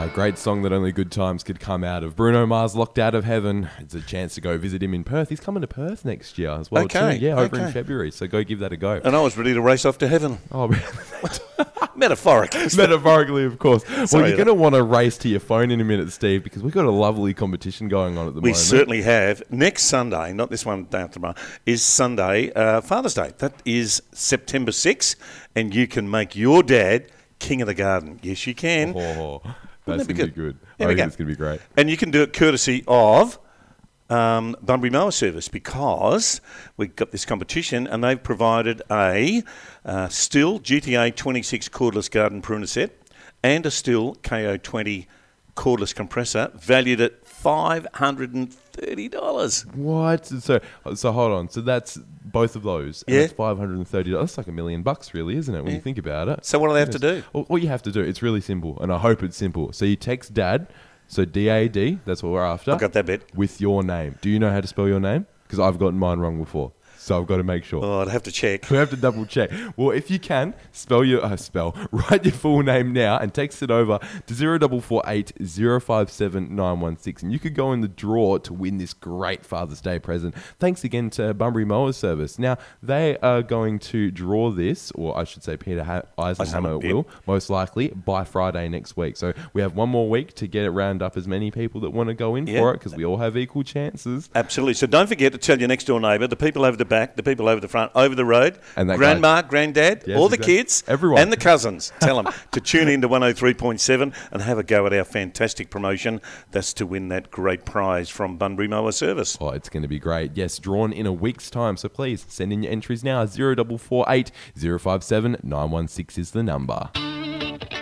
Great song that only good times could come out of. Bruno Mars, Locked Out of Heaven. It's a chance to go visit him in Perth. He's coming to Perth next year as well, too. Yeah, over in February. So go give that a go. And I was ready to race off to heaven. Oh, Metaphorically. Metaphorically, of course. Sorry, well, you're going to want to race to your phone in a minute, Steve, because we've got a lovely competition going on at the moment. We certainly have. Next Sunday, not this one day after tomorrow, is Sunday, Father's Day. That is September 6th, and you can make your dad King of the Garden. Yes, you can. That's going to be good. I think it's going to be great. And you can do it courtesy of Bunbury Mower Service, because we've got this competition and they've provided a Stihl GTA 26 cordless garden pruner set and a Stihl KO20 cordless compressor valued at $530. What? So hold on. So that's both of those. And Yeah. it's $530. That's like $1 million, really, isn't it? When you think about it. So what do they have to do? All you have to do, it's really simple, and I hope it's simple. So you text Dad, so DAD, that's what we're after. I got that bit. With your name. Do you know how to spell your name? Because I've gotten mine wrong before. So I've got to make sure. Oh, I'd have to check. We have to double check. Well, if you can, write your full name now and text it over to 0448 057 916. And you could go in the draw to win this great Father's Day present. Thanks again to Bunbury Mower Service. Now, they are going to draw this, or I should say Peter Eisenhammer will, most likely, by Friday next week. So we have one more week to get it round up as many people that want to go in for it, because we all have equal chances. Absolutely. So don't forget to tell your next door neighbour, the people over the back, the people over the front, over the road, and grandma, granddad, all the kids, everyone, and the cousins. Tell them to tune in to 103.7 and have a go at our fantastic promotion. That's to win that great prize from Bunbury Mower Service. Oh, it's going to be great. Yes, drawn in a week's time. So please send in your entries now. 0448 057 916 is the number.